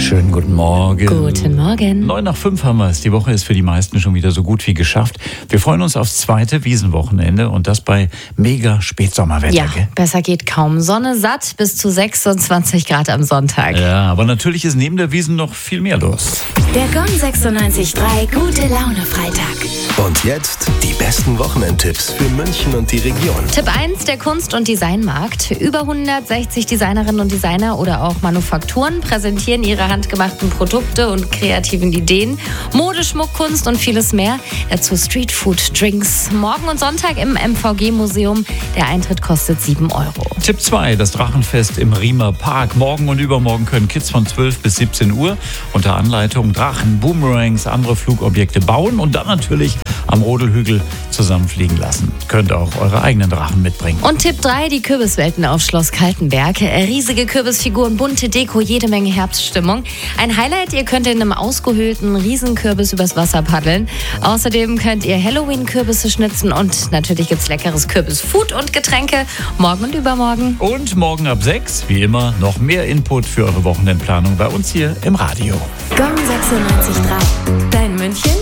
Schönen guten Morgen. Guten Morgen. 9:05 haben wir es. Die Woche ist für die meisten schon wieder so gut wie geschafft. Wir freuen uns aufs zweite Wiesenwochenende und das bei mega Spätsommerwetter. Ja, gell? besser geht kaum. Sonne satt bis zu 26 Grad am Sonntag. Ja, aber natürlich ist neben der Wiesn noch viel mehr los. Der Gong 96.3 Gute Laune Freitag. Und jetzt die besten Wochenendtipps für München und die Region. Tipp 1, der Kunst- und Designmarkt. Über 160 Designerinnen und Designer oder auch Manufakturen präsentieren ihre handgemachten Produkte und kreativen Ideen. Mode, Schmuck, Kunst und vieles mehr. Dazu Streetfood, Drinks. Morgen und Sonntag im MVG-Museum. Der Eintritt kostet 7 Euro. Tipp 2, das Drachenfest im Riemer Park. Morgen und übermorgen können Kids von 12 bis 17 Uhr unter Anleitung Drachen, Boomerangs, andere Flugobjekte bauen und dann natürlich am Rodelhügel zusammenfliegen lassen. Könnt auch eure eigenen Drachen mitbringen. Und Tipp 3, die Kürbiswelten auf Schloss Kaltenberg. Riesige Kürbisfiguren, bunte Deko, jede Menge Herbststimmung. Ein Highlight, ihr könnt in einem ausgehöhlten Riesenkürbis übers Wasser paddeln. Außerdem könnt ihr Halloween-Kürbisse schnitzen und natürlich gibt's leckeres Kürbisfood und Getränke morgen und übermorgen. Und morgen ab 6, wie immer, noch mehr Input für eure Wochenendplanung bei uns hier im Radio. Gong 96.3. Dein München